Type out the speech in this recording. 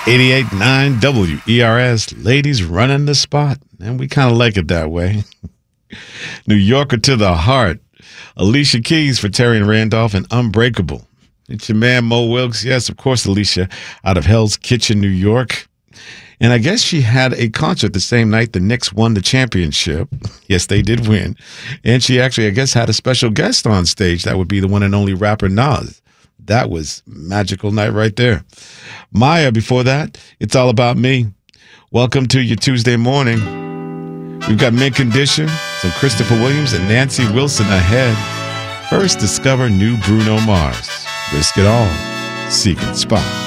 88.9 WERS, ladies running the spot. And we kind of like it that way. New Yorker to the heart. Alicia Keys for Terry and Randolph and Unbreakable. It's your man, Mo Wilkes. Yes, of course, Alicia, out of Hell's Kitchen, New York. And I guess she had a concert the same night the Knicks won the championship. Yes, they did win. And she actually, I guess, had a special guest on stage. That would be the one and only rapper Nas. That was magical night right there. Maya, before that, It's All About Me. Welcome to your Tuesday morning. We've got Mint Condition, some Christopher Williams and Nancy Wilson ahead. First, discover new Bruno Mars. Risk It All, Secret Spot.